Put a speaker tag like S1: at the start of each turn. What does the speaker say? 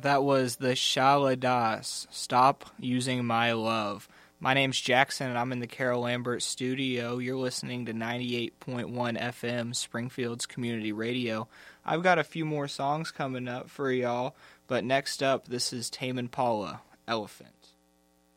S1: That was the Shaladas, Stop Using My Love. My name's Jackson, and I'm in the Carol Lambert studio. You're listening to 98.1 FM, Springfield's Community Radio. I've got a few more songs coming up for y'all, but next up, this is Tame Impala, Elephant.